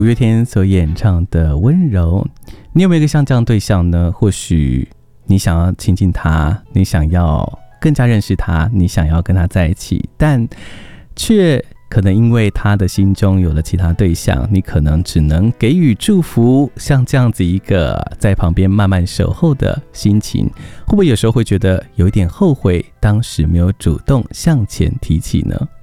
五月天所演唱的温柔。你有没有一个像这样对象呢？或许你想要亲近他，你想要更加认识他，你想要跟他在一起，但却可能因为他的心中有了其他对象，你可能只能给予祝福，像这样子一个在旁边慢慢守候的心情，会不会有时候会觉得有一点后悔当时没有主动向前提起呢？